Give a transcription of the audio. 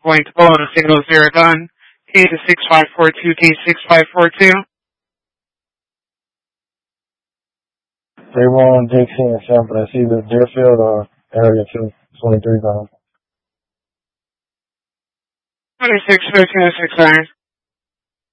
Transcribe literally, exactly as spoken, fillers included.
Going to pull on a signal zero gun. T to six five four two, T six five four two. They were on Dixie and Sample. That's either Deerfield or Area two, twenty-three pounds. twenty-six, thirteen, six nine.